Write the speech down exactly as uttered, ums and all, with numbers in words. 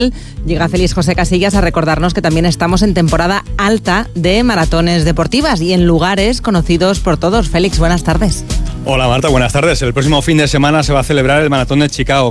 Llega Félix José Casillas a recordarnos que también estamos en temporada alta de maratones deportivas y en lugares conocidos por todos. Félix, buenas tardes. Hola Marta, buenas tardes. El próximo fin de semana se va a celebrar el Maratón de Chicago.